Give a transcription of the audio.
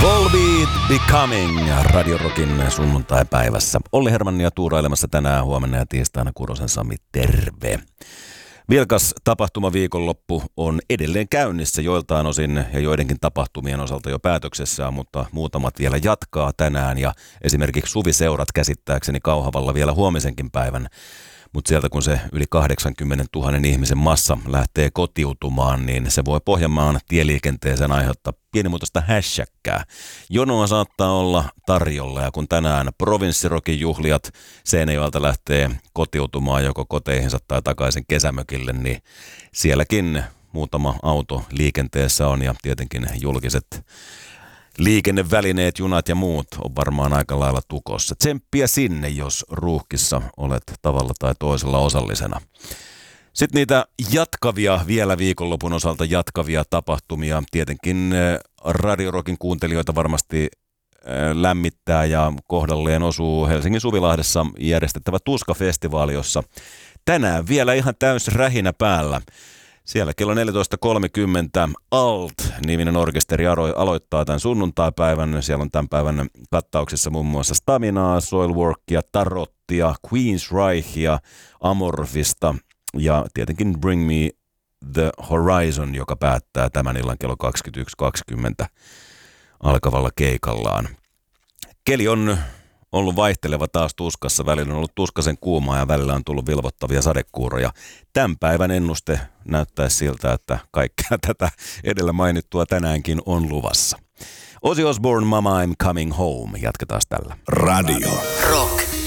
Volbeat Becoming Radio Rockin sunnuntaipäivässä. Olli Hermannia tuurailemassa tänään, huomenna ja tiistaina Kurosen Sami, terve. Vilkas tapahtumaviikonloppu on edelleen käynnissä joiltain osin ja joidenkin tapahtumien osalta jo päätöksessä, mutta muutamat vielä jatkaa tänään ja esimerkiksi suviseurat käsittääkseni Kauhavalla vielä huomisenkin päivän. Mutta sieltä kun se yli 80 000 ihmisen massa lähtee kotiutumaan, niin se voi Pohjanmaan tieliikenteeseen aiheuttaa pienimuotoista hässäkkää. Jonoa saattaa olla tarjolla ja kun tänään Provinssirokin juhlijat Seinäjoelta lähtee kotiutumaan joko koteihinsa tai takaisin kesämökille, niin sielläkin muutama auto liikenteessä on ja tietenkin julkiset liikennevälineet, junat ja muut on varmaan aika lailla tukossa. Tsemppiä sinne, jos ruuhkissa olet tavalla tai toisella osallisena. Sitten niitä jatkavia, vielä viikonlopun osalta jatkavia tapahtumia. Tietenkin Radio Rockin kuuntelijoita varmasti lämmittää ja kohdalleen osuu Helsingin Suvilahdessa järjestettävä Tuska-festivaali, jossa tänään vielä ihan täys rähinä päällä. Siellä kello 14.30 ALT-niminen orkesteri aloittaa tämän sunnuntaipäivän. Siellä on tämän päivän kattauksissa muun muassa Staminaa, Soilworkia, Tarottia, Queensrychea, Amorphista ja tietenkin Bring Me the Horizon, joka päättää tämän illan kello 21.20 alkavalla keikallaan. Keli on ollut vaihteleva taas Tuskassa. Välillä on ollut tuskasen kuumaa ja välillä on tullut vilvottavia sadekuuroja. Tämän päivän ennuste näyttäisi siltä, että kaikkea tätä edellä mainittua tänäänkin on luvassa. Ozzy Osbourne, Mama I'm Coming Home. Jatketaan tällä. Radio Rock.